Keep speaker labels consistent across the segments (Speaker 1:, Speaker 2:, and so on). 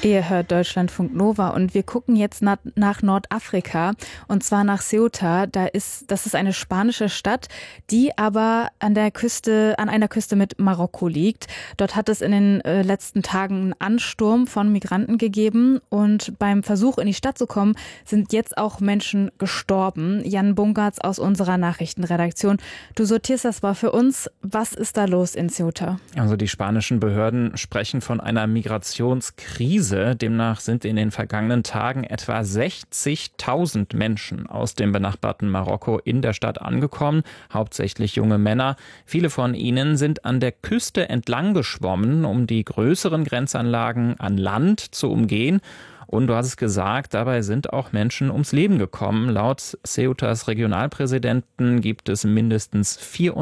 Speaker 1: Ihr hört Deutschlandfunk Nova und wir gucken jetzt nach Nordafrika und zwar nach Ceuta. Das ist eine spanische Stadt, die aber an einer Küste mit Marokko liegt. Dort hat es in den letzten Tagen einen Ansturm von Migranten gegeben und beim Versuch in die Stadt zu kommen, sind jetzt auch Menschen gestorben. Jan Bungartz aus unserer Nachrichtenredaktion. Du sortierst das mal für uns. Was ist da los in Ceuta?
Speaker 2: Also die spanischen Behörden sprechen von einer Migrationskrise. Demnach sind in den vergangenen Tagen etwa 60.000 Menschen aus dem benachbarten Marokko in der Stadt angekommen, hauptsächlich junge Männer. Viele von ihnen sind an der Küste entlang geschwommen, um die größeren Grenzanlagen an Land zu umgehen. Und du hast es gesagt, dabei sind auch Menschen ums Leben gekommen. Laut Ceutas Regionalpräsidenten gibt es mindestens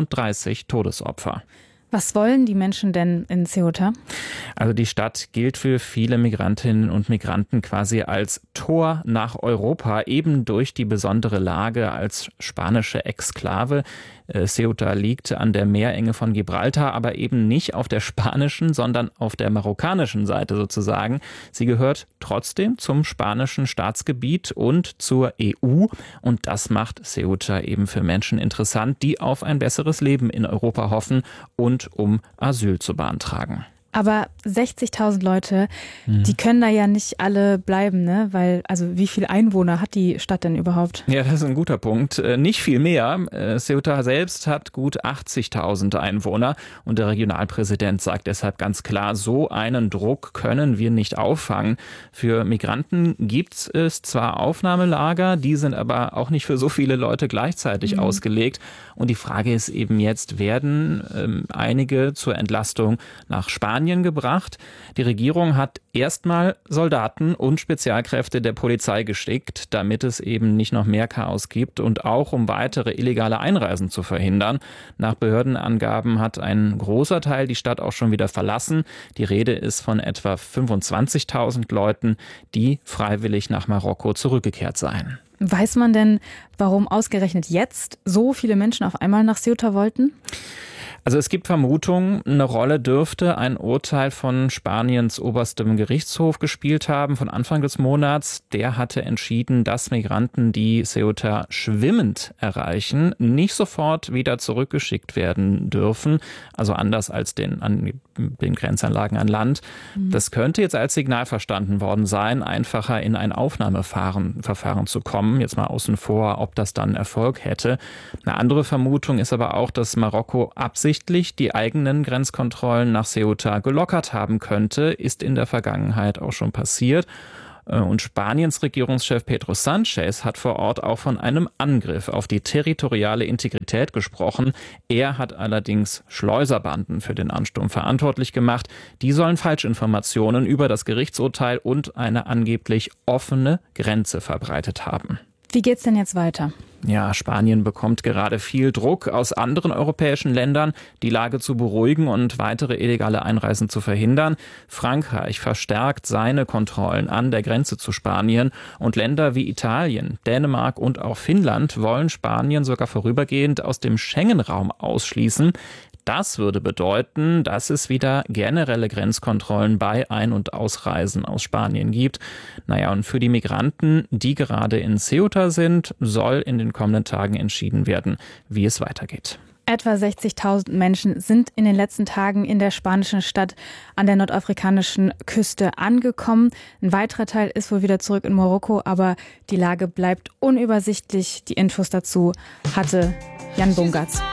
Speaker 2: 34 Todesopfer.
Speaker 1: Was wollen die Menschen denn in Ceuta?
Speaker 2: Also die Stadt gilt für viele Migrantinnen und Migranten quasi als Tor nach Europa, eben durch die besondere Lage als spanische Exklave. Ceuta liegt an der Meerenge von Gibraltar, aber eben nicht auf der spanischen, sondern auf der marokkanischen Seite sozusagen. Sie gehört trotzdem zum spanischen Staatsgebiet und zur EU. Und das macht Ceuta eben für Menschen interessant, die auf ein besseres Leben in Europa hoffen und um Asyl zu beantragen.
Speaker 1: Aber 60.000 Leute, die können da ja nicht alle bleiben, ne? Weil, also wie viele Einwohner hat die Stadt denn überhaupt?
Speaker 2: Ja, das ist ein guter Punkt. Nicht viel mehr. Ceuta selbst hat gut 80.000 Einwohner und der Regionalpräsident sagt deshalb ganz klar, so einen Druck können wir nicht auffangen. Für Migranten gibt es zwar Aufnahmelager, die sind aber auch nicht für so viele Leute gleichzeitig ausgelegt. Und die Frage ist eben jetzt, werden einige zur Entlastung nach Spanien gebracht. Die Regierung hat erstmal Soldaten und Spezialkräfte der Polizei geschickt, damit es eben nicht noch mehr Chaos gibt und auch um weitere illegale Einreisen zu verhindern. Nach Behördenangaben hat ein großer Teil die Stadt auch schon wieder verlassen. Die Rede ist von etwa 25.000 Leuten, die freiwillig nach Marokko zurückgekehrt seien.
Speaker 1: Weiß man denn, warum ausgerechnet jetzt so viele Menschen auf einmal nach Ceuta wollten?
Speaker 2: Also es gibt Vermutungen, eine Rolle dürfte ein Urteil von Spaniens oberstem Gerichtshof gespielt haben von Anfang des Monats. Der hatte entschieden, dass Migranten, die Ceuta schwimmend erreichen, nicht sofort wieder zurückgeschickt werden dürfen. Also anders als an den Grenzanlagen an Land. Das könnte jetzt als Signal verstanden worden sein, einfacher in ein Aufnahmeverfahren zu kommen. Jetzt mal außen vor, ob das dann Erfolg hätte. Eine andere Vermutung ist aber auch, dass Marokko absichtlich die eigenen Grenzkontrollen nach Ceuta gelockert haben könnte, ist in der Vergangenheit auch schon passiert. Und Spaniens Regierungschef Pedro Sánchez hat vor Ort auch von einem Angriff auf die territoriale Integrität gesprochen. Er hat allerdings Schleuserbanden für den Ansturm verantwortlich gemacht. Die sollen Falschinformationen über das Gerichtsurteil und eine angeblich offene Grenze verbreitet haben.
Speaker 1: Wie geht's denn jetzt weiter?
Speaker 2: Ja, Spanien bekommt gerade viel Druck aus anderen europäischen Ländern, die Lage zu beruhigen und weitere illegale Einreisen zu verhindern. Frankreich verstärkt seine Kontrollen an der Grenze zu Spanien und Länder wie Italien, Dänemark und auch Finnland wollen Spanien sogar vorübergehend aus dem Schengen-Raum ausschließen. Das würde bedeuten, dass es wieder generelle Grenzkontrollen bei Ein- und Ausreisen aus Spanien gibt. Naja, und für die Migranten, die gerade in Ceuta sind, soll in den kommenden Tagen entschieden werden, wie es weitergeht.
Speaker 1: Etwa 60.000 Menschen sind in den letzten Tagen in der spanischen Stadt an der nordafrikanischen Küste angekommen. Ein weiterer Teil ist wohl wieder zurück in Marokko, aber die Lage bleibt unübersichtlich. Die Infos dazu hatte Jan Bungartz.